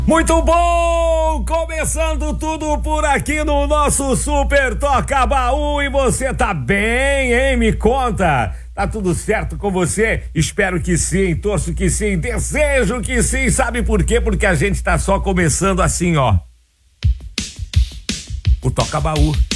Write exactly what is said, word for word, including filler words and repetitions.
Muito bom! Começando tudo por aqui no nosso Super Toca Baú. E você tá bem, hein? Me conta. Tá tudo certo com você? Espero que sim, torço que sim, desejo que sim. Sabe por quê? Porque a gente tá só começando assim, ó. O Toca Baú.